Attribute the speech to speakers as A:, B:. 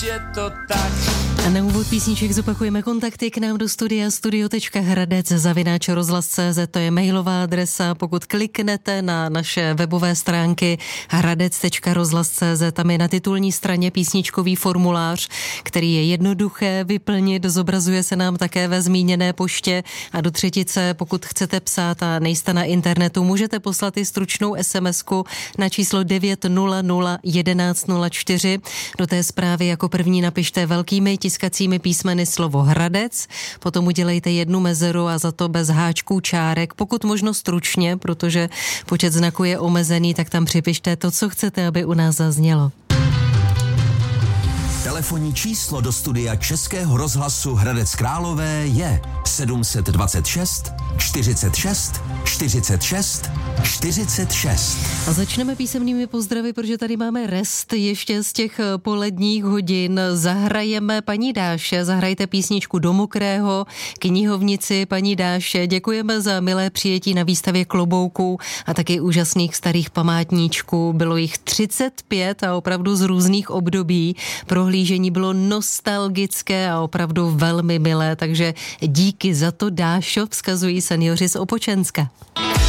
A: Je to tak.
B: A na úvod písniček zopakujeme kontakty k nám do studia studio.hradec@rozhlas.cz, to je mailová adresa. Pokud kliknete na naše webové stránky hradec.rozhlas.cz, tam je na titulní straně písničkový formulář, který je jednoduché vyplnit, zobrazuje se nám také ve zmíněné poště a do třetice, pokud chcete psát a nejste na internetu, můžete poslat i stručnou SMS-ku na číslo 900 1104. Do té zprávy jako první napište velkými tiskacími písmeny slovo Hradec, potom udělejte jednu mezeru a za to bez háčků, čárek, pokud možno stručně, protože počet znaků je omezený, tak tam připište to, co chcete, aby u nás zaznělo.
C: Telefonní číslo do studia Českého rozhlasu Hradec Králové je 726 46 46 46.
B: A začneme písemnými pozdravy, protože tady máme rest ještě z těch poledních hodin. Zahrajeme paní Dáše, zahrajte písničku Do mokrého, knihovnici paní Dáše. Děkujeme za milé přijetí na výstavě klobouků a taky úžasných starých památníčků. Bylo jich 35 a opravdu z různých období. Prohlížení bylo nostalgické a opravdu velmi milé, takže díky za to, Dášo, vzkazují seniori z Opočenska.